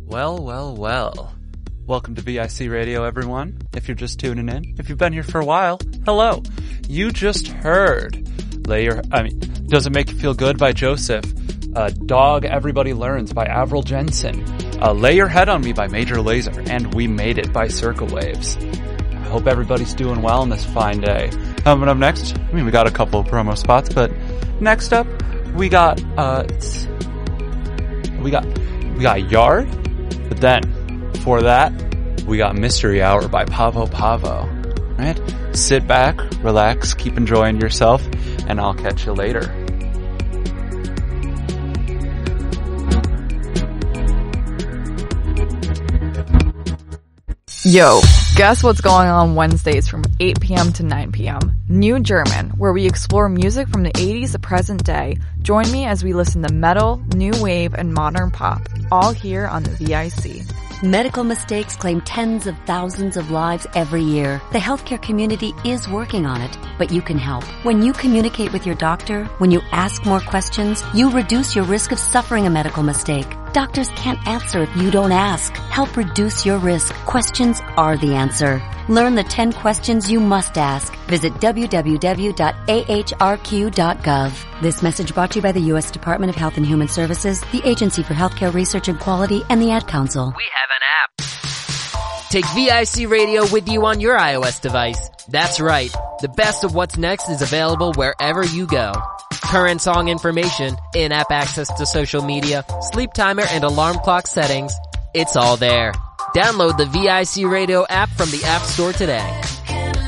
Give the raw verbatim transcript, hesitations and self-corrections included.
Well, well, well. Welcome to V I C Radio, everyone. If you're just tuning in, if you've been here for a while, hello. You just heard Lay Your, I mean, Does It Make You Feel Good by Joseph, uh, Dog Everybody Learns by Avril Jensen, uh, Lay Your Head on Me by Major Lazer, and We Made It by Circle Waves. I hope everybody's doing well on this fine day. Coming up next, I mean, we got a couple of promo spots, but next up, we got, uh, we got, we got Yard, but then, for that, we got Mystery Hour by Pavo Pavo. Right? Sit back, relax, keep enjoying yourself, and I'll catch you later. Yo, guess what's going on Wednesdays from eight p.m. to nine p.m. New German, where we explore music from the eighties to present day. Join me as we listen to metal, new wave, and modern pop, all here on the V I C. Medical mistakes claim tens of thousands of lives every year. The healthcare community is working on it, but you can help. When you communicate with your doctor, when you ask more questions, you reduce your risk of suffering a medical mistake. Doctors can't answer if you don't ask. Help reduce your risk. Questions are the answer. Learn the ten questions you must ask. Visit w w w dot a h r q dot gov. This message brought to you by the U S Department of Health and Human Services, the Agency for Healthcare Research and Quality, and the Ad Council. We have an app. Take V I C Radio with you on your iOS device. That's right. The best of what's next is available wherever you go. Current song information, in-app access to social media, sleep timer and alarm clock settings. It's all there. Download the V I C Radio app from the App Store today.